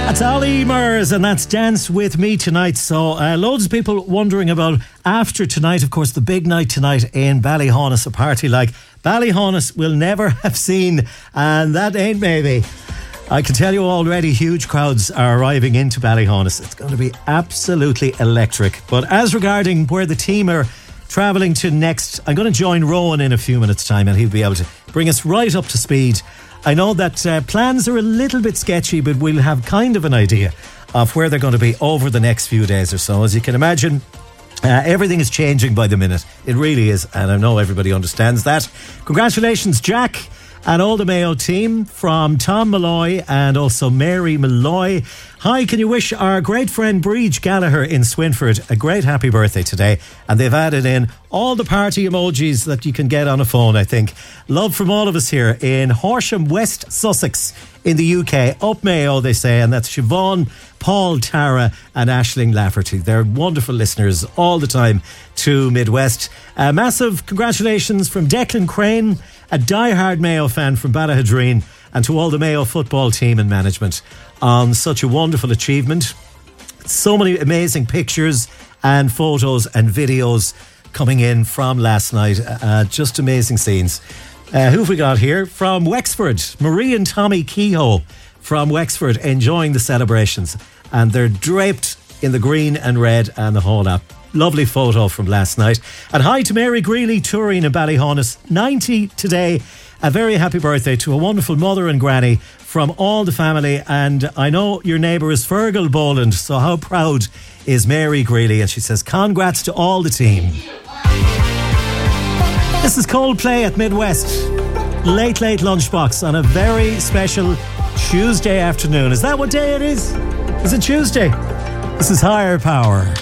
That's Ollie Murs, and that's Dance With Me tonight. So loads of people wondering about after tonight, of course, the big night tonight in Ballyhaunis, a party like Ballyhaunis will never have seen, and that ain't maybe. I can tell you already, huge crowds are arriving into Ballyhaunis. It's going to be absolutely electric. But as regarding where the team are travelling to next, I'm going to join Rowan in a few minutes' time, and he'll be able to bring us right up to speed. I know that plans are a little bit sketchy, but we'll have kind of an idea of where they're going to be over the next few days or so. As you can imagine, everything is changing by the minute. It really is, and I know everybody understands that. Congratulations, Jack, and all the Mayo team, from Tom Malloy and also Mary Malloy. Hi, can you wish our great friend Breach Gallagher in Swinford a great happy birthday today? And they've added in all the party emojis that you can get on a phone, I think. Love from all of us here in Horsham, West Sussex in the UK. Up Mayo, they say, and that's Siobhan, Paul, Tara and Aisling Lafferty. They're wonderful listeners all the time to Midwest. Massive congratulations from Declan Crane, a diehard Mayo fan from Ballahadreen, and to all the Mayo football team and management on such a wonderful achievement. So many amazing pictures and photos and videos coming in from last night. Just amazing scenes. Who have we got here? From Wexford, Marie and Tommy Kehoe from Wexford enjoying the celebrations, and they're draped in the green and red and the whole lot. Lovely photo from last night. And hi to Mary Greeley touring in Ballyhaunis, 90 today. A very happy birthday to a wonderful mother and granny from all the family. And I know your neighbour is Fergal Boland, so how proud is Mary Greeley? And she says, congrats to all the team. This is Coldplay at Midwest. Late lunchbox on a very special Tuesday afternoon. Is that what day it is? Is it Tuesday? This is Higher Power.